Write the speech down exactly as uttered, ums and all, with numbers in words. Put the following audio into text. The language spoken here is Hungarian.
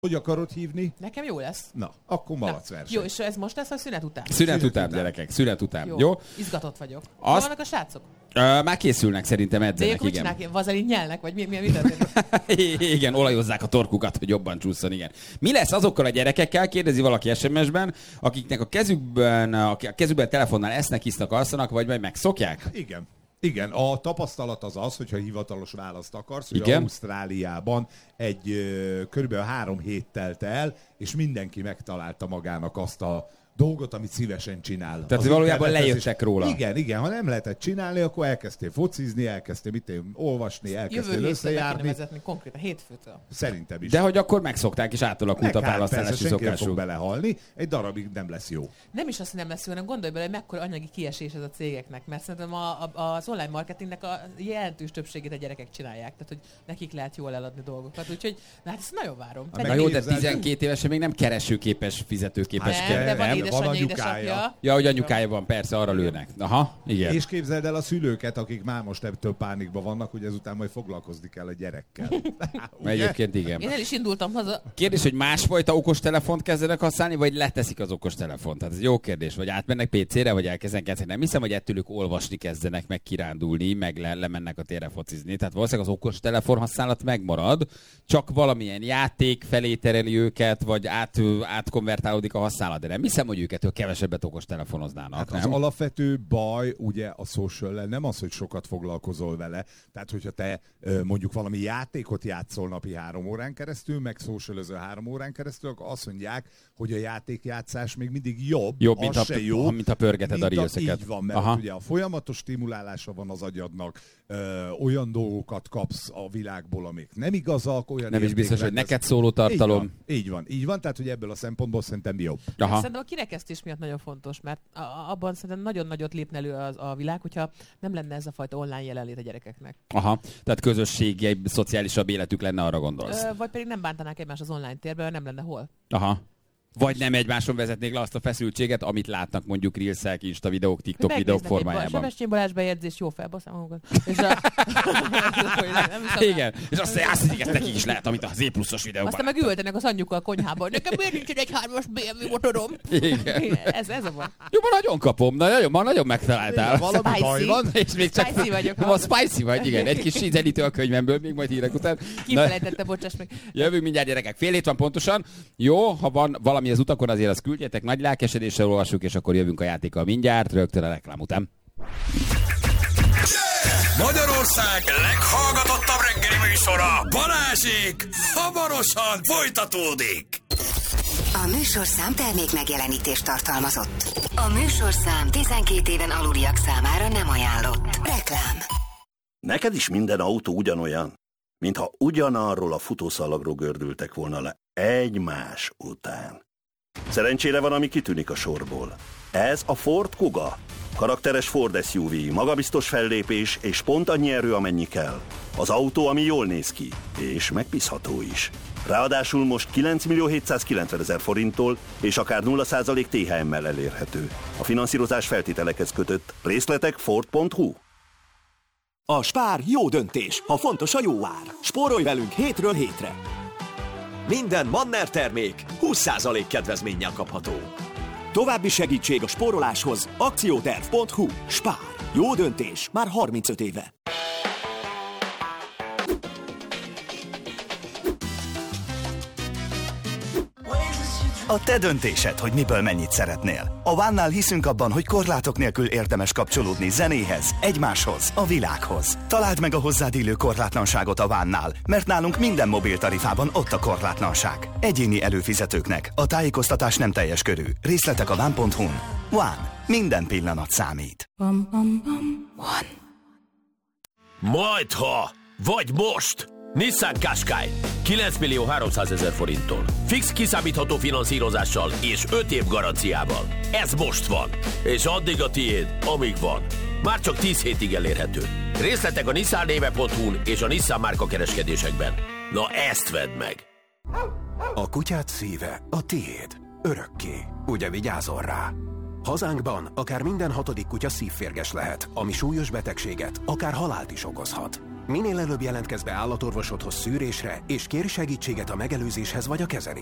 Hogy akarod hívni? Nekem jó lesz. Na, akkor malacverseny. Jó, és ez most lesz a szünet után? Szünet, szünet után, után, gyerekek, szünet után. Jó, jó? Izgatott vagyok. Azt... Hol vannak a srácok? Uh, már készülnek, szerintem edzenek, de igen. De vazelin nyelnek, vagy mi, mi, mi igen, olajozzák a torkukat, hogy jobban csúszson, igen. Mi lesz azokkal a gyerekekkel, kérdezi valaki es em es-ben, akiknek a kezükben, a kezükben telefonál esznek, isznak, alszanak, vagy majd megszokják? Igen. Igen, a tapasztalat az az, hogyha hivatalos választ akarsz, hogy igen? Ausztráliában egy körülbelül három hét telt el, és mindenki megtalálta magának azt a dolgot, amit szívesen csinál. Tehát valójában lejöttek róla. Igen, igen, ha nem lehetett csinálni, akkor elkezdtél focizni, elkezdtél mit én, olvasni, elkezdtél összejárni. Jövő hétre konkrétan, hétfőtől. Szerintem is. De hogy akkor megszokták és átalakult a választási szokásuk. Fog belehalni, egy darabig nem lesz jó. Nem is azt, hogy nem lesz jó, hanem gondolj bele, hogy mekkora anyagi kiesés ez a cégeknek, mert szerintem a, a, az online marketingnek a jelentős többségét a gyerekek csinálják, tehát hogy nekik lehet jól eladni dolgokat, úgyhogy hát ezt nagyon várom. Na jó, de tizenkét évesen még nem keresőképes, fizetőképes nem, kell. De van nem? édesanyja, édesapja. Ja, hogy anyukája van, persze, arra lőnek. Aha, igen. És képzeld el a szülőket, akik már most ebből pánikban vannak, hogy ezután majd foglalkozni kell a gyerekkel. Egyébként igen. Én el is indultam haza. Kérdés, hogy másfajta okostelefont kezdenek használni, vagy leteszik az okostelefont? Tehát ez jó kérdés. Vagy átmennek pé cére, vagy elkezdenek kezdeni. Nem hiszem, hogy ettől ők olvasni kezdenek, meg kirándulni, meg le- lemennek a térre focizni. Tehát valószínűleg az okostelefon használat megmarad, csak valamilyen játék felé tereli őket, vagy át, átkonvertálódik a használat. De nem hiszem, hogy őket kevesebbet okostelefonoznának. Hát nem? Az alapvető baj ugye a social nem az, hogy sokat foglalkozol vele. Tehát, hogyha te mondjuk valami játékot játszol napi három órán keresztül, meg socialözöl három órán keresztül, akkor azt mondják, hogy a játékjátszás még mindig jobb, jobb mint, a, jó, mint a pörgeted a rílszeket. Így van, mert Aha. ugye a folyamatos stimulálása van az agyadnak, ö, olyan dolgokat kapsz a világból, amik nem igazak, olyan nem is biztos, rendez... hogy neked szóló tartalom. Így van, így van, így van, tehát hogy ebből a szempontból szerintem jobb. Aha. Szerintem a kirekesztés miatt nagyon fontos, mert abban szerintem nagyon nagyot lépne elő az, a világ, hogyha nem lenne ez a fajta online jelenlét a gyerekeknek. Aha, tehát közösségi, szociálisabb életük lenne, arra gondolsz. Ö, vagy pedig nem bántanák egymást az online térben, nem lenne hol. Aha. Vagy nem egymáson vezetnék le azt a feszültséget, amit látnak mondjuk Reelsek, Insta videók, TikTok videók formájában. Sebestyén Balázs bejegyzés, jó felbaszám magukat. És a... Igen, és azt mondja, hogy neki is lehet, amit az Z pluszos videóban. Aztán meg ültenek az anyjukkal a konyhában, nekem miért nincs egy hármas bé em vé motorom? Igen. Ez, ez a van. Jó, ma nagyon kapom, na, nagyon, ma nagyon megtaláltál. Valami baj van. És még csak... Spicy vagyok. Ma spicy vagy, igen. Egy kis ízelítő a könyvemből, még majd hírek után. Kifelejtette, bocsáss meg. Jövünk mindjárt, gyerekek. Fél hét van pontosan. Jó, ha van valami az utakon, azért azt küldjetek, nagy lelkesedéssel olvassuk, és akkor jövünk a játékkal mindjárt, rögtön a reklám után. Magyarország leghallgatottabb reggeli műsora, Balázsék, hamarosan folytatódik. A műsorszám termék megjelenítést tartalmazott. A műsorszám tizenkét éven aluliak számára nem ajánlott. Reklám. Neked is minden autó ugyanolyan, mintha ugyanarról a futószalagról gördültek volna le egymás után. Szerencsére van, ami kitűnik a sorból. Ez a Ford Kuga. Karakteres Ford es u vé, magabiztos fellépés és pont annyi erő, amennyi kell. Az autó, ami jól néz ki, és megbízható is. Ráadásul most kilenc millió hétszázkilencvenezer forinttól és akár nulla százalék té há emmel elérhető. A finanszírozás feltételekhez kötött. Részletek ford pont hu. A Spár jó döntés, ha fontos a jó ár. Spórolj velünk hétről hétre. Minden Manner termék húsz százalék kedvezménnyel kapható. További segítség a spóroláshoz akcióterv pont hu. Spár. Jó döntés már harmincöt éve. A te döntésed, hogy miből mennyit szeretnél. A One-nál hiszünk abban, hogy korlátok nélkül érdemes kapcsolódni zenéhez, egymáshoz, a világhoz. Találd meg a hozzád illő korlátlanságot a One-nál, mert nálunk minden mobiltarifában ott a korlátlanság. Egyéni előfizetőknek a tájékoztatás nem teljes körű. Részletek a one pont hu-n. One. Minden pillanat számít. Bum, bum, bum. One. Majdha, vagy most! Nissan Qashqai kilenc millió háromszázezer forinttól. Fix kiszámítható finanszírozással és öt év garanciával. Ez most van. És addig a tiéd, amíg van. Már csak tíz hétig elérhető. Részletek a nissan néve pont hu-n és a Nissan márka kereskedésekben. Na ezt vedd meg! A kutyád szíve a tiéd. Örökké. Ugye vigyázol rá? Hazánkban akár minden hatodik kutya szívférges lehet, ami súlyos betegséget, akár halált is okozhat. Minél előbb jelentkezz be állatorvosodhoz szűrésre, és kérj segítséget a megelőzéshez vagy a kezeléshez.